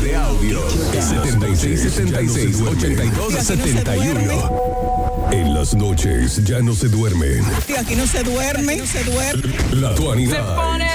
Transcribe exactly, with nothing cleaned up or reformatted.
de audio. setenta y seis setenta y seis ochenta y dos setenta y uno. En las noches ya no se duermen. Tío, aquí no se duerme. Aquí no se duerme. La actualidad. Se pone